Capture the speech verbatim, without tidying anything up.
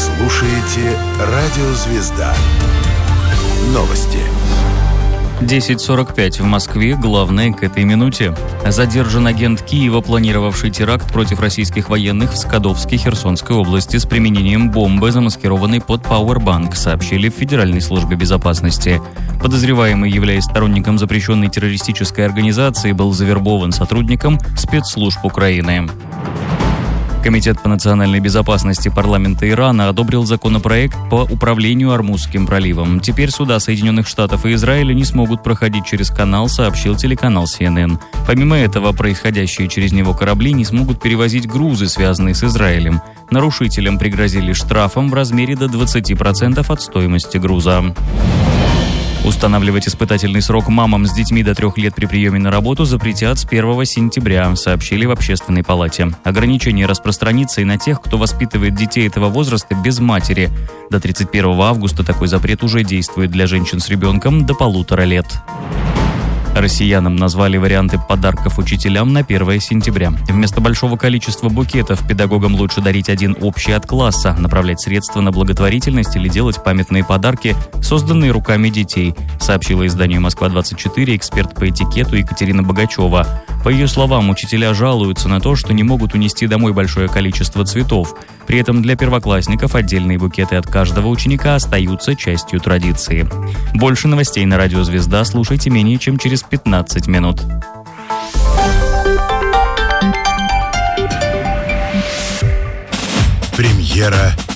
слушаете «Радио Звезда». Новости. десять сорок пять в Москве. Главное к этой минуте. Задержан агент Киева, планировавший теракт против российских военных в Скадовске Херсонской области с применением бомбы, замаскированной под пауэрбанк, сообщили в Федеральной службе безопасности. Подозреваемый, являясь сторонником запрещенной террористической организации, был завербован сотрудником спецслужб Украины. Комитет по национальной безопасности парламента Ирана одобрил законопроект по управлению Ормузским проливом. Теперь суда Соединенных Штатов и Израиля не смогут проходить через канал, сообщил телеканал си эн эн. Помимо этого, происходящие через него корабли не смогут перевозить грузы, связанные с Израилем. Нарушителям пригрозили штрафом в размере до двадцати процентов от стоимости груза. Устанавливать испытательный срок мамам с детьми до трех лет при приеме на работу запретят с первого сентября, сообщили в Общественной палате. Ограничение распространится и на тех, кто воспитывает детей этого возраста без матери. До тридцать первого августа такой запрет уже действует для женщин с ребенком до полутора лет. Россиянам назвали варианты подарков учителям на первое сентября. Вместо большого количества букетов педагогам лучше дарить один общий от класса, направлять средства на благотворительность или делать памятные подарки, созданные руками детей, сообщила изданию «Москва двадцать четыре» эксперт по этикету Екатерина Богачева. По ее словам, учителя жалуются на то, что не могут унести домой большое количество цветов. При этом для первоклассников отдельные букеты от каждого ученика остаются частью традиции. Больше новостей на Радио Звезда слушайте менее чем через пятнадцать минут. Премьера